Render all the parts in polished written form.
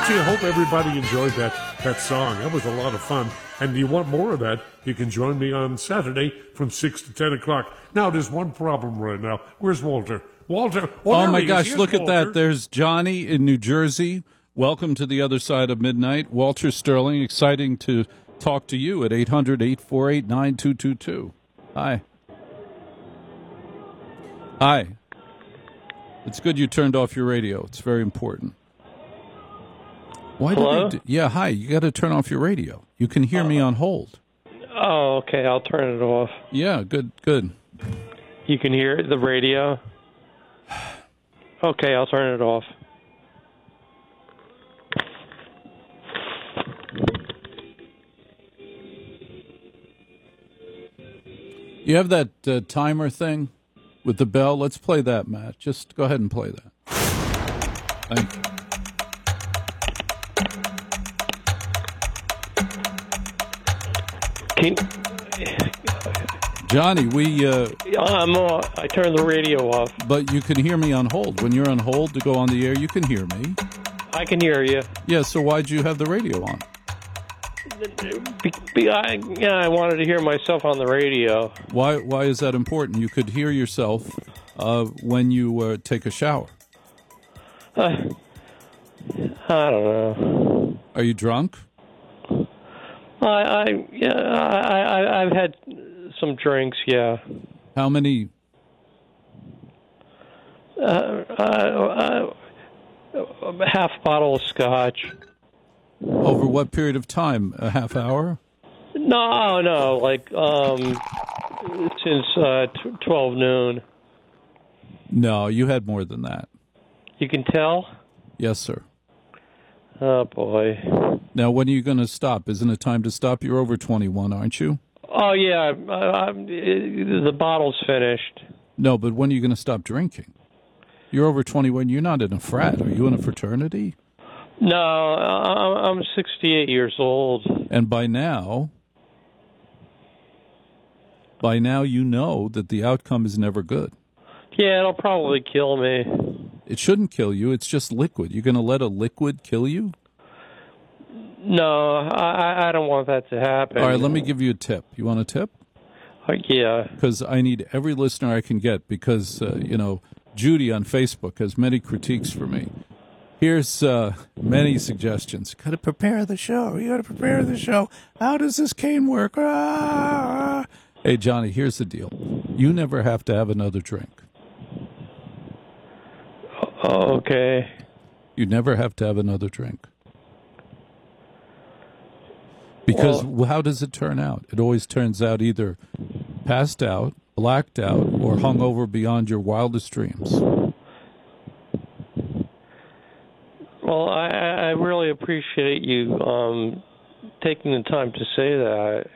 Gee, I hope everybody enjoyed that song. That was a lot of fun. And if you want more of that, you can join me on Saturday from 6 to 10 o'clock. Now, there's one problem right now. Where's Walter? Walter. Oh, my gosh, look at that. There's Johnny in New Jersey. Welcome to the other side of midnight. Walter Sterling, exciting to talk to you at 800-848-9222. Hi. Hi. It's good you turned off your radio. It's very important. Why Hello? Yeah, hi. You got to turn off your radio. You can hear me on hold. Oh, okay. I'll turn it off. Yeah, good. You can hear the radio? Okay, I'll turn it off. You have that timer thing with the bell? Let's play that, Matt. Just go ahead and play that. Thank you. Johnny, I turned the radio off. But you can hear me on hold. When you're on hold to go on the air, you can hear me. I can hear you. Yeah, so why'd you have the radio on? I wanted to hear myself on the radio. Why is that important? You could hear yourself when you take a shower. I don't know. Are you drunk? I've had some drinks, yeah. How many? Half bottle of scotch. Over what period of time? A half hour? No, like since 12 noon. No, you had more than that. You can tell? Yes, sir. Oh, boy. Now, when are you going to stop? Isn't it time to stop? You're over 21, aren't you? Oh, yeah. The bottle's finished. No, but when are you going to stop drinking? You're over 21. You're not in a frat. Are you in a fraternity? No, I'm 68 years old. And by now you know that the outcome is never good. Yeah, it'll probably kill me. It shouldn't kill you. It's just liquid. You're going to let a liquid kill you? No, I don't want that to happen. All right, let me give you a tip. You want a tip? Yeah. Because I need every listener I can get because, Judy on Facebook has many critiques for me. Here's many suggestions. Got to prepare the show. You got to prepare the show. How does this cane work? Ah! Hey, Johnny, here's the deal. You never have to have another drink. Okay. You never have to have another drink. Because how does it turn out? It always turns out either passed out, blacked out, or hung over beyond your wildest dreams. Well, I really appreciate you taking the time to say that.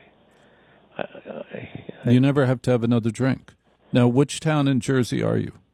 You never have to have another drink. Now, which town in Jersey are you?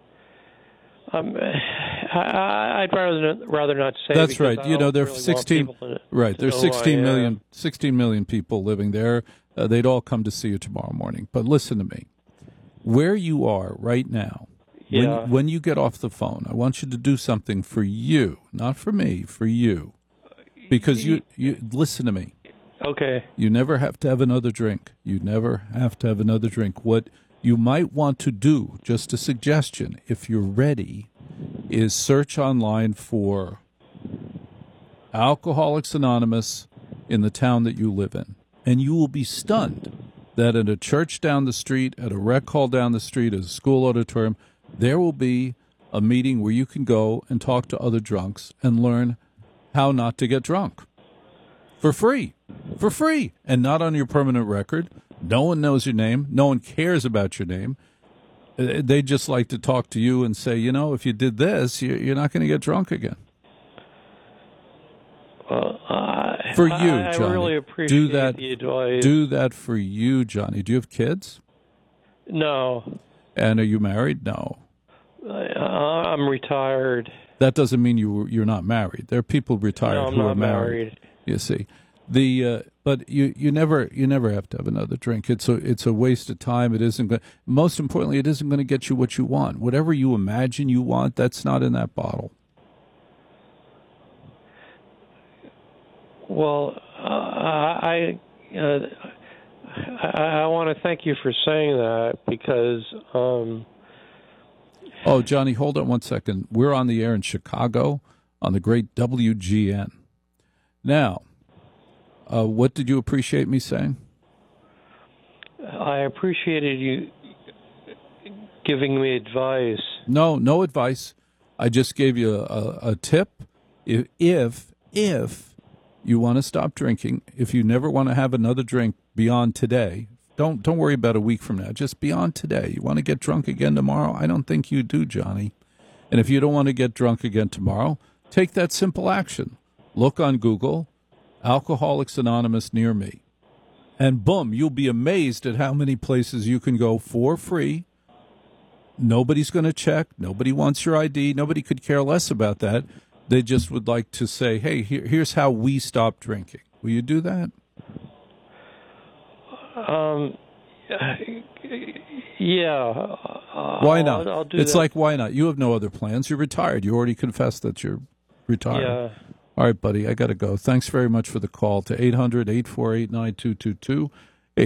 I'd rather not say. That's right. There are really 16. Right, there's 16 million people living there. They'd all come to see you tomorrow morning. But listen to me. Where you are right now, when you get off the phone, I want you to do something for you, not for me, for you, because you listen to me. Okay. You never have to have another drink. You never have to have another drink. What you might want to do, just a suggestion, if you're ready, is search online for Alcoholics Anonymous in the town that you live in. And you will be stunned that at a church down the street, at a rec hall down the street, at a school auditorium, there will be a meeting where you can go and talk to other drunks and learn how not to get drunk. For free, and not on your permanent record. No one knows your name. No one cares about your name. They just like to talk to you and say, if you did this, you're not going to get drunk again. For you, Johnny. I really appreciate the advice. Do that for you, Johnny. Do you have kids? No. And are you married? No. I'm retired. That doesn't mean you're not married. There are people retired who are married. You see, but you never have to have another drink. It's a waste of time. It isn't going. Most importantly, it isn't going to get you what you want. Whatever you imagine you want, that's not in that bottle. Well, I want to thank you for saying that because. Oh, Johnny, hold on one second. We're on the air in Chicago on the great WGN. Now, what did you appreciate me saying? I appreciated you giving me advice. No advice. I just gave you a tip. If you want to stop drinking, if you never want to have another drink beyond today, don't worry about a week from now. Just beyond today. You want to get drunk again tomorrow? I don't think you do, Johnny. And if you don't want to get drunk again tomorrow, take that simple action. Look on Google, Alcoholics Anonymous near me. And boom, you'll be amazed at how many places you can go for free. Nobody's going to check. Nobody wants your ID. Nobody could care less about that. They just would like to say, hey, here's how we stop drinking. Will you do that? Yeah. Why not? I'll do it's that. like, why not? You have no other plans. You're retired. You already confessed that you're retired. Yeah. All right, buddy, I got to go. Thanks very much for the call to 800-848-9222,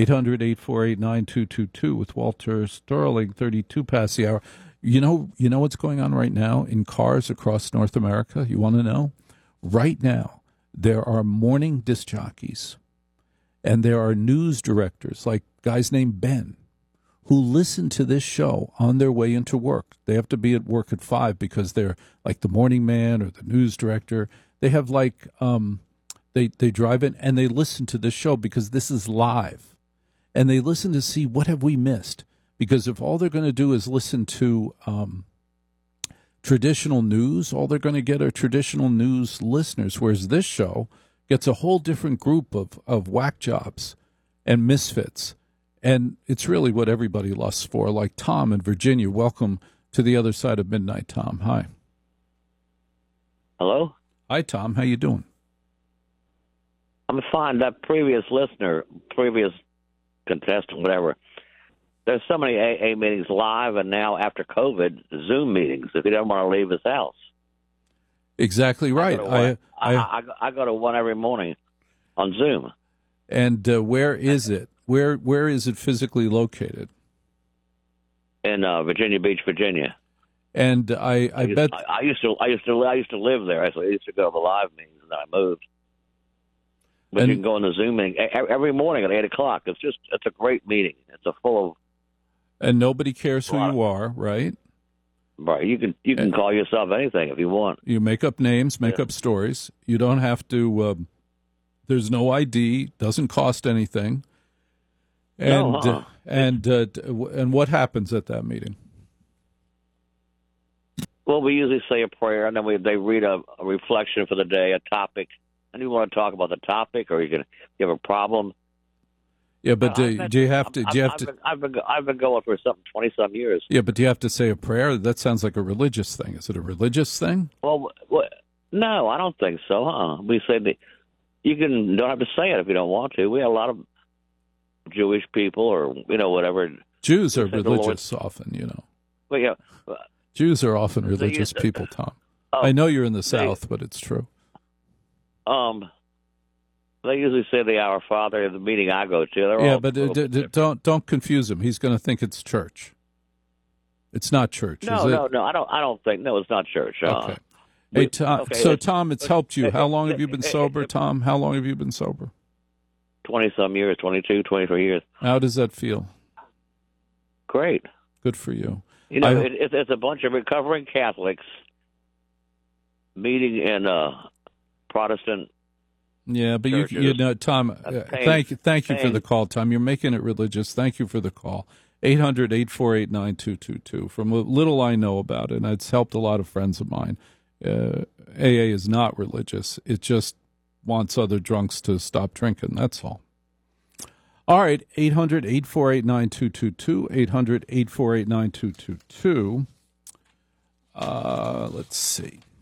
800-848-9222 with Walter Sterling, 32 past the hour. You know what's going on right now in cars across North America? You want to know? Right now, there are morning disc jockeys, and there are news directors, like guys named Ben, who listen to this show on their way into work. They have to be at work at 5 because they're like the morning man or the news director. They have like they drive in and they listen to this show because this is live, and they listen to see what have we missed. Because if all they're going to do is listen to traditional news, all they're going to get are traditional news listeners, whereas this show gets a whole different group of whack jobs and misfits. And it's really what everybody lusts for, like Tom in Virginia. Welcome to the other side of midnight, Tom. Hi. Hello? Hi, Tom. How you doing? I'm fine. That previous listener, previous contestant, whatever, there's so many AA meetings live, and now after COVID, Zoom meetings, if he doesn't want to leave his house. Exactly right. I go to one every morning on Zoom. And where is it? Where is it physically located? In Virginia Beach, Virginia. And I bet I used to live there. I used to go to the live meetings, and then I moved. But you can go on the Zoom meeting every morning at 8:00. It's a great meeting. It's a full of. And nobody cares who you are, right? Right. You can call yourself anything if you want. You make up names, make up stories. You don't have to. There's no ID. Doesn't cost anything. And and what happens at that meeting? Well, we usually say a prayer, and then they read a reflection for the day, a topic, and you want to talk about the topic, or you have a problem. Yeah, but do you have to? I've been going for 20-some years. Yeah, but do you have to say a prayer? That sounds like a religious thing. Is it a religious thing? Well, no, I don't think so. We say that don't have to say it if you don't want to. We have a lot of Jewish people, or whatever. Jews are religious often, But yeah, Jews are often religious people, Tom. I know you're in the South, but it's true. They usually say the Our Father at the meeting I go to. Yeah, but don't confuse him. He's going to think it's church. It's not church. No, I don't think. No, it's not church. Okay. Hey, Tom. Okay, so, Tom, it's helped you. How long have you been sober, Tom? How long have you been sober? 20-some years, 22, 23 years. How does that feel? Great. Good for you. It's a bunch of recovering Catholics meeting in Protestant. Yeah, but churches. Tom, thank you for the call, Tom. You're making it religious. Thank you for the call. 800-848-9222. From what little I know about it, and it's helped a lot of friends of mine, AA is not religious. It just wants other drunks to stop drinking. That's all. All right, 800-848-9222, 800-848-9222. Let's see.